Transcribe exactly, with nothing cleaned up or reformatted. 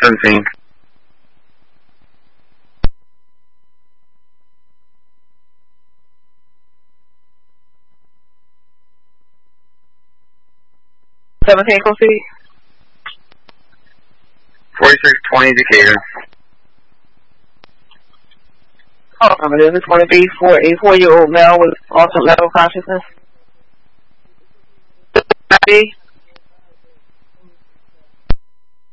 seventeen. seventeen, proceed. forty-six twenty Decatur. Oh, this is going to be for a four-year-old male with altered level consciousness.